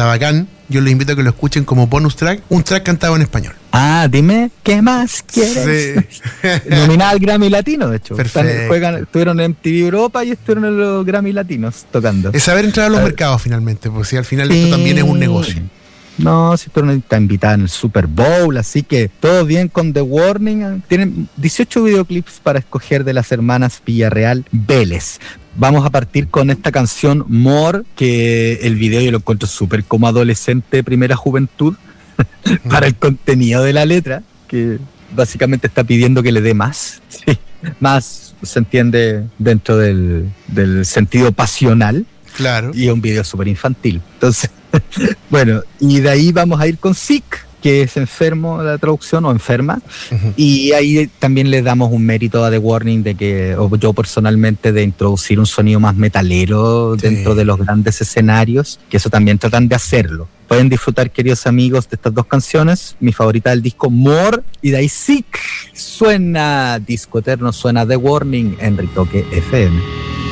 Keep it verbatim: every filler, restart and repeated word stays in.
está bacán. Yo les invito a que lo escuchen como bonus track, un track cantado en español. Ah, dime, ¿qué más quieres? Sí. Nominada al Grammy Latino, de hecho. Están, juegan, estuvieron en M T V Europa y estuvieron en los Grammy Latinos tocando. Es saber entrar a los a mercados finalmente, porque si al final sí. Esto también es un negocio. No, si estuvieron está invitada en el Super Bowl, así que todo bien con The Warning. Tienen dieciocho videoclips para escoger de las hermanas Villarreal Vélez. Vamos a partir con esta canción More, que el video yo lo encuentro súper como adolescente, primera juventud, para el contenido de la letra, que básicamente está pidiendo que le dé más, sí, más se entiende dentro del, del sentido pasional. Claro. Y es un video súper infantil. Entonces, bueno, y de ahí vamos a ir con Sick, que es enfermo la traducción o enferma, uh-huh. Y ahí también le damos un mérito a The Warning de que, o yo personalmente, de introducir un sonido más metalero sí. Dentro de los grandes escenarios, que eso también tratan de hacerlo. Pueden disfrutar, queridos amigos, de estas dos canciones. Mi favorita del disco, More, y de ahí Sick. Suena Disco Eterno, suena The Warning en Ritoque F M.